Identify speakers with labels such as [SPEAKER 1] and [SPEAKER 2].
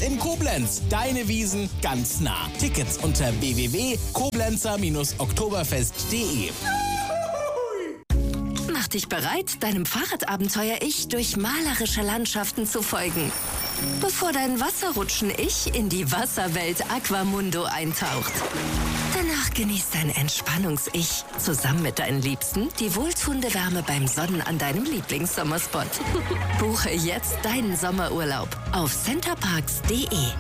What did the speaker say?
[SPEAKER 1] Oktoberfest in Koblenz. Deine Wiesn ganz nah. Tickets unter www.koblenzer-oktoberfest.de.
[SPEAKER 2] Mach dich bereit, deinem Fahrradabenteuer-Ich durch malerische Landschaften zu folgen. Bevor dein Wasserrutschen-Ich in die Wasserwelt Aquamundo eintaucht. Danach genießt dein Entspannungs-Ich zusammen mit deinen Liebsten die wohltuende Wärme beim Sonnen an deinem Lieblingssommerspot. Buche jetzt deinen Sommerurlaub auf centerparks.de.